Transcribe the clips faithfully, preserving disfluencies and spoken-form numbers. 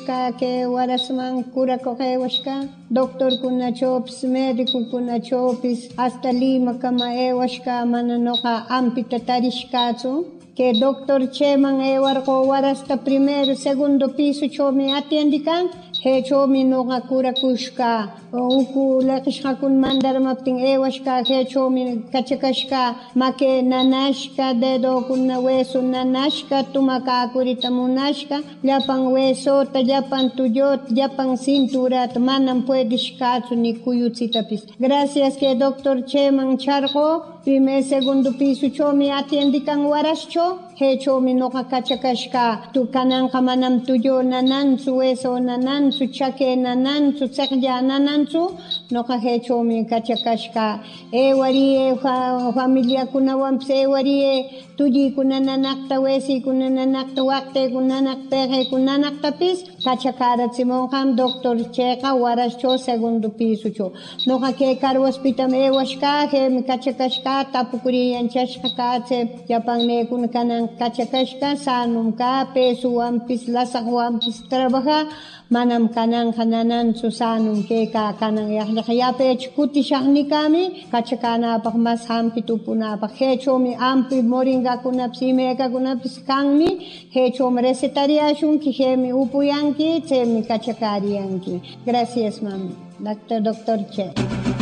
ewashka que warasman kurako ewashka doctor kunachopis médico kunachopis hasta Lima kama ewashka mana noqa ampita tarishkatsu que doctor cheman ewarko warasta primero segundo piso chomi atiendikan he chomi noqa kurakushka uku leqishqakun mandarmaptin ewashka he chomi kachakashka make nanashka dedo kunna hueso nanashka tumakakurita munashka llapan huesota llapan tuyot llapan cinturata manam puedishkatsu ni kuyutsitapis gracias que doctor cheman charqo primer segundo piso chomi atiendikan warascho he chomi noqa kachakashka tu kananqa manam tuyo nanansu hueso nanansu chake nanansu tseqlla nanansu noqa he chomi kachakashka ewari familiakunawanpis ewari tullykuna nanaqta huesikuna nanaqta waqtikuna nanaqta nanaqtapis kachakaratsimunqam doctor cheqa warascho segundo pisocho noqa que Caro hospital ewashka hemi kachakashka tapukuriyanchashqa kache llapan nekuna kanan kachakashka sanum ka pesuwanpis lasaqwanpis trabaja manam kanan nanansu sanum keka kanan llaqllayapi kutishaqnikami kachakanapaq mas hampi tupunapaq hechomi ampi moringakunapis imekakunapis kanmi hechomi recetariashunki hemi upuyanki chemi kachakariyanki gracias mami doctor doctor Che.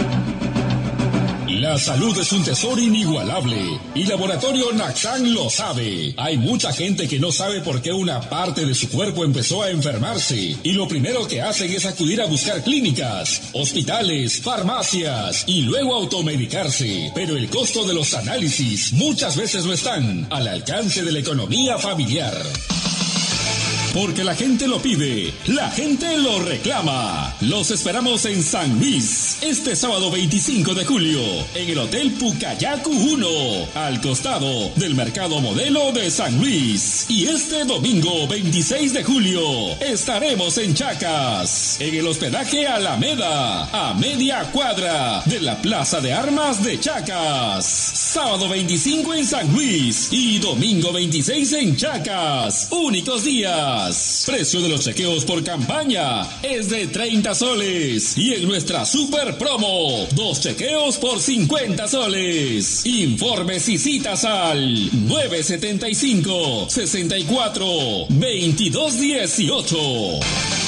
La salud es un tesoro inigualable y Laboratorio Naxan lo sabe. Hay mucha gente que no sabe por qué una parte de su cuerpo empezó a enfermarse y lo primero que hacen es acudir a buscar clínicas, hospitales, farmacias y luego automedicarse. Pero el costo de los análisis muchas veces no están al alcance de la economía familiar. Porque la gente lo pide, la gente lo reclama. Los esperamos en San Luis, este sábado veinticinco de julio, en el Hotel Pucayacu uno, al costado del Mercado Modelo de San Luis. Y este domingo veintiséis de julio, estaremos en Chacas, en el hospedaje Alameda, a media cuadra de la Plaza de Armas de Chacas. Sábado veinticinco en San Luis y domingo veintiséis en Chacas. Únicos días. Precio de los chequeos por campaña es de treinta soles y en nuestra super promo, dos chequeos por cincuenta soles. Informes y citas al nueve setenta y cinco, sesenta y cuatro, veintidós dieciocho.